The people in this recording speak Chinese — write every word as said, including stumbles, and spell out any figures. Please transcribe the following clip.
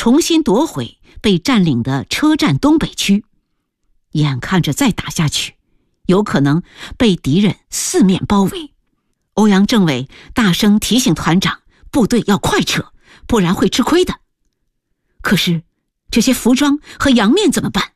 重新夺回被占领的车站东北区。眼看着再打下去，有可能被敌人四面包围。欧阳政委大声提醒团长，部队要快撤，不然会吃亏的。可是这些服装和洋面怎么办？